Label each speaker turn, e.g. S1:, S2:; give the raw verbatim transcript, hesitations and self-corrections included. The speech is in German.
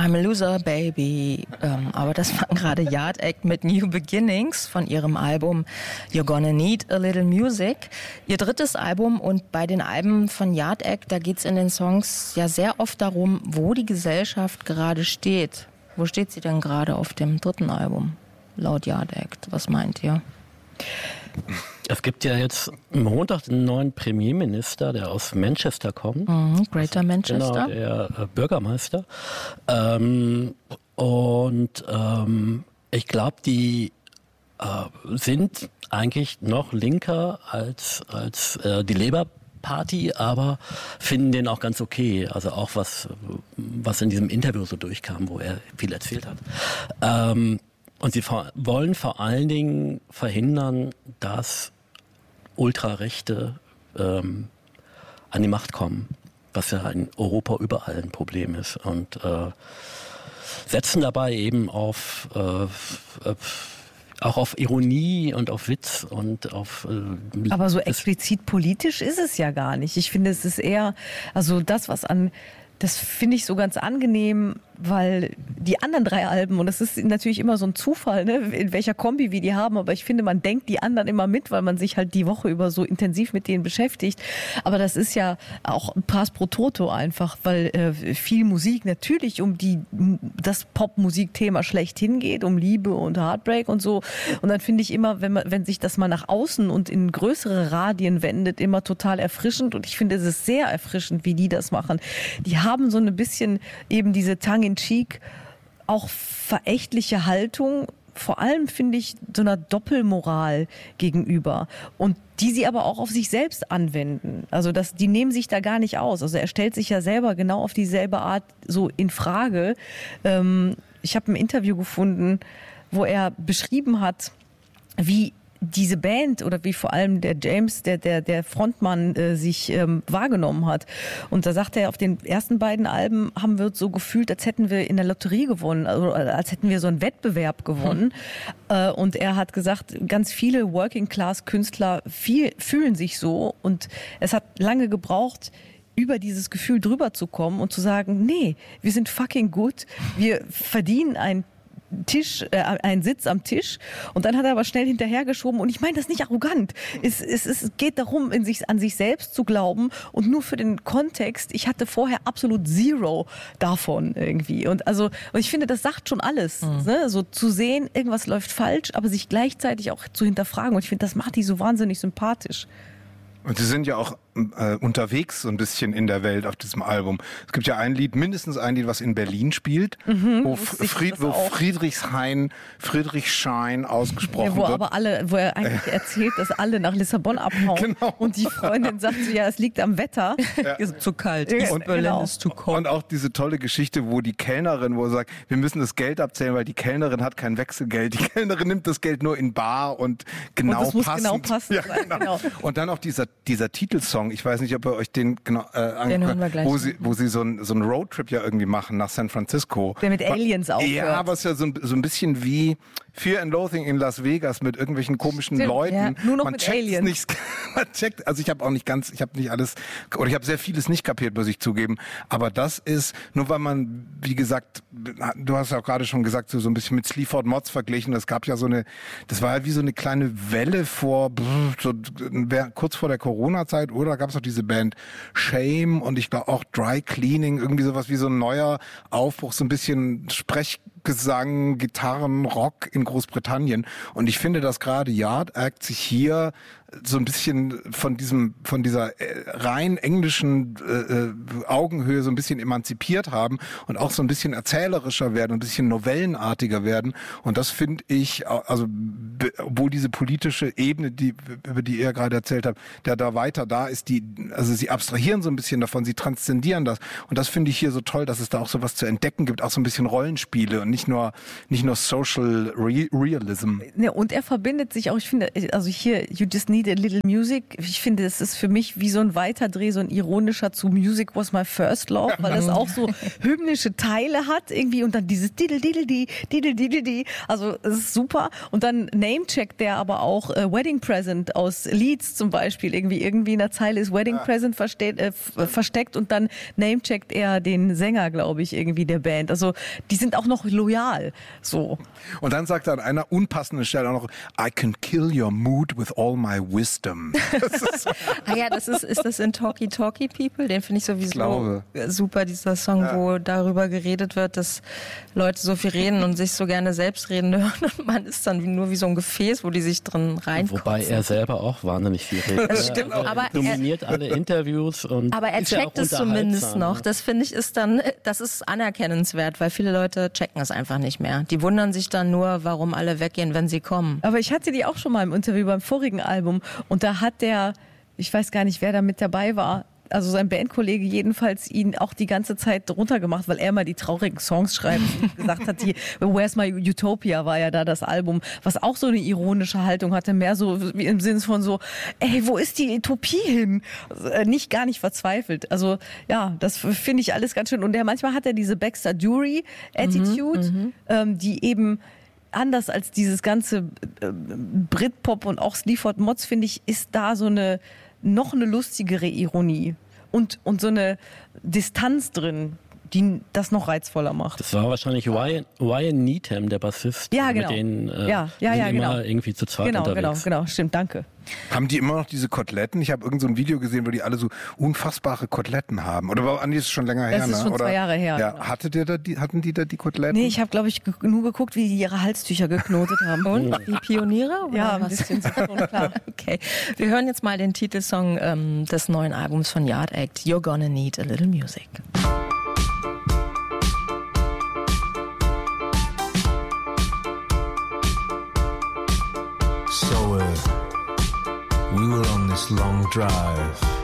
S1: I'm a Loser, Baby. Ähm, aber das war gerade Yard Act mit New Beginnings von ihrem Album You're Gonna Need a Little Music. Ihr drittes Album, und bei den Alben von Yard Act, da geht's in den Songs ja sehr oft darum, wo die Gesellschaft gerade steht. Wo steht sie denn gerade auf dem dritten Album, laut Yard Act? Was meint ihr?
S2: Es gibt ja jetzt Montag einen neuen Premierminister, der aus Manchester kommt.
S1: Mhm, Greater Manchester.
S2: Genau, der äh, Bürgermeister. Ähm, und ähm, ich glaube, die äh, sind eigentlich noch linker als, als äh, die Labour Party, aber finden den auch ganz okay. Also auch was, was in diesem Interview so durchkam, wo er viel erzählt hat. Ähm, Und sie vor, wollen vor allen Dingen verhindern, dass Ultrarechte ähm, an die Macht kommen, was ja in Europa überall ein Problem ist. Und äh, setzen dabei eben auf äh, äh, auch auf Ironie und auf Witz und auf... Äh,
S3: Aber so explizit politisch ist es ja gar nicht. Ich finde, es ist eher, also das, was an... Das finde ich so ganz angenehm, weil die anderen drei Alben, und das ist natürlich immer so ein Zufall, ne, in welcher Kombi wir die haben, aber ich finde, man denkt die anderen immer mit, weil man sich halt die Woche über so intensiv mit denen beschäftigt. Aber das ist ja auch Pass pro Toto einfach, weil äh, viel Musik natürlich um die das Popmusikthema schlechthin geht, um Liebe und Heartbreak und so. Und dann finde ich immer, wenn man, wenn sich das mal nach außen und in größere Radien wendet, immer total erfrischend. Und ich finde, es ist sehr erfrischend, wie die das machen. Die haben so ein bisschen eben diese tongue-in-cheek, auch verächtliche Haltung, vor allem finde ich so einer Doppelmoral gegenüber, und die sie aber auch auf sich selbst anwenden. Also das, die nehmen sich da gar nicht aus. Also er stellt sich ja selber genau auf dieselbe Art so in Frage. Ähm, ich habe ein Interview gefunden, wo er beschrieben hat, wie diese Band oder wie vor allem der James, der der der Frontmann, äh, sich ähm, wahrgenommen hat. Und da sagt er, auf den ersten beiden Alben haben wir uns so gefühlt, als hätten wir in der Lotterie gewonnen, also als hätten wir so einen Wettbewerb gewonnen. Hm. Äh, und er hat gesagt, ganz viele Working-Class-Künstler viel, fühlen sich so, und es hat lange gebraucht, über dieses Gefühl drüber zu kommen und zu sagen, nee, wir sind fucking gut, wir verdienen ein Tisch, äh, einen Sitz am Tisch. Und dann hat er aber schnell hinterhergeschoben, und ich meine das nicht arrogant. Es, es, es geht darum, in sich, an sich selbst zu glauben, und nur für den Kontext, ich hatte vorher absolut zero davon irgendwie. Und also, und ich finde, das sagt schon alles. Mhm. Ne? So zu sehen, irgendwas läuft falsch, aber sich gleichzeitig auch zu hinterfragen. Und ich finde, das macht die so wahnsinnig sympathisch.
S4: Und sie sind ja auch äh, unterwegs so ein bisschen in der Welt auf diesem Album. Es gibt ja ein Lied, mindestens ein Lied, was in Berlin spielt, mhm, wo, Fried, wo Friedrichshain, Friedrichshain ausgesprochen ja, wo wird.
S3: Aber alle, wo er eigentlich erzählt, dass alle nach Lissabon abhauen. Genau. Und die Freundin sagt so, ja, es liegt am Wetter.
S1: Ja. Ist zu kalt.
S3: Und,
S1: Berlin
S3: genau.
S1: ist zu kalt.
S4: Und auch diese tolle Geschichte, wo die Kellnerin, wo er sagt, wir müssen das Geld abzählen, weil die Kellnerin hat kein Wechselgeld. Die Kellnerin nimmt das Geld nur in bar und genau
S3: und das muss
S4: passend.
S3: genau passen.
S4: Ja, genau. Genau. Und dann auch dieser dieser Titelsong, ich weiß nicht, ob ihr euch den genau äh,
S1: angeguckt habt,
S4: wo sie wo sie so einen so einen Roadtrip ja irgendwie machen nach San Francisco.
S3: Der mit Aliens aufhört.
S4: Ja, aber es ist ja so ein, so ein bisschen wie Fear and Loathing in Las Vegas mit irgendwelchen komischen
S3: Stimmt,
S4: Leuten.
S3: Ja, nur noch
S4: man
S3: mit Aliens.
S4: Nicht, man checkt, also ich habe auch nicht ganz, ich habe nicht alles, oder ich habe sehr vieles nicht kapiert, muss ich zugeben. Aber das ist, nur weil man, wie gesagt, du hast ja auch gerade schon gesagt, so, so ein bisschen mit Sleaford Mods verglichen. Das gab ja so eine, das war ja wie so eine kleine Welle vor, so, kurz vor der Corona-Zeit, oder? Da gab es auch diese Band Shame und ich glaube auch Dry Cleaning, irgendwie sowas wie so ein neuer Aufbruch, so ein bisschen Sprechgesang, Gitarren, Rock in Großbritannien. Und ich finde, dass gerade Yard Act sich hier so ein bisschen von diesem, von dieser äh, rein englischen äh, Augenhöhe so ein bisschen emanzipiert haben und auch so ein bisschen erzählerischer werden und ein bisschen novellenartiger werden. Und das finde ich, also obwohl diese politische Ebene, die über die ihr gerade erzählt habt, der da weiter da ist, die, also sie abstrahieren so ein bisschen davon, sie transzendieren das. Und das finde ich hier so toll, dass es da auch so was zu entdecken gibt, auch so ein bisschen Rollenspiele und nicht nur nicht nur Social Re- Realism.
S3: Ja, und er verbindet sich auch, ich finde, also hier You Just Need Need a Little Music. Ich finde, es ist für mich wie so ein Weiterdreh, so ein ironischer zu Music Was My First Love, weil es auch so hymnische Teile hat irgendwie und dann dieses Diddle Diddle Di, Diddle Diddle Di. Also es ist super. Und dann Name-checkt der aber auch äh, Wedding Present aus Leeds zum Beispiel. Irgendwie irgendwie in der Zeile ist Wedding ja. Present versteht, äh, versteckt und dann Name-checkt er den Sänger, glaube ich, irgendwie der Band. Also die sind auch noch loyal. So.
S4: Und dann sagt er an einer unpassenden Stelle auch noch, I can kill your mood with all my wisdom.
S1: So. Ah ja, das ist, ist das in Talkie Talkie People? Den finde ich sowieso ich super, dieser Song, ja. wo darüber geredet wird, dass Leute so viel reden und sich so gerne selbst reden hören und man ist dann nur wie so ein Gefäß, wo die sich drin reinkotzen.
S2: Wobei er selber auch wahnsinnig viel redet.
S1: Das stimmt,
S2: also
S1: aber
S2: er dominiert er, alle Interviews. Und
S1: aber er checkt ja es zumindest noch. Das finde ich ist dann, das ist anerkennenswert, weil viele Leute checken es einfach nicht mehr. Die wundern sich dann nur, warum alle weggehen, wenn sie kommen.
S3: Aber ich hatte die auch schon mal im Interview beim vorigen Album und da hat der, ich weiß gar nicht, wer da mit dabei war, also sein Bandkollege jedenfalls ihn auch die ganze Zeit runtergemacht, weil er mal die traurigen Songs schreibt und gesagt hat, die Where's My Utopia war ja da das Album, was auch so eine ironische Haltung hatte, mehr so im Sinne von so, ey, wo ist die Utopie hin? Also, äh, nicht, gar nicht verzweifelt. Also ja, das finde ich alles ganz schön. Und der, manchmal hat er diese Baxter Dury Attitude, mhm, ähm, die eben anders als dieses ganze äh, Britpop und auch Sleaford Mods, finde ich, ist da so eine noch eine lustigere Ironie und, und so eine Distanz drin, die das noch reizvoller macht.
S2: Das war wahrscheinlich Ryan, Ryan Needham, der Bassist,
S3: ja, genau.
S2: mit denen äh,
S3: ja, ja, ja,
S2: immer
S3: genau.
S2: irgendwie zu zweit
S3: genau,
S2: unterwegs.
S3: Genau, genau, stimmt, danke.
S4: Haben die immer noch diese Koteletten? Ich habe irgend so ein Video gesehen, wo die alle so unfassbare Koteletten haben. Oder war Andi, ist schon länger her,
S3: das ist
S4: ne?
S3: schon
S4: Oder,
S3: zwei Jahre her.
S4: Ja,
S3: Genau.
S4: Hattet ihr da die, hatten die da die Koteletten?
S3: Nee, ich habe, glaube ich, ge- nur geguckt, wie die ihre Halstücher geknotet haben.
S1: Und? Die Pioniere? Oder
S3: ja, ein
S1: was?
S3: bisschen so, klar.
S1: Okay, wir hören jetzt mal den Titelsong ähm, des neuen Albums von Yard Act, You're Gonna Need a Little Music.
S5: So uh, we were on this long drive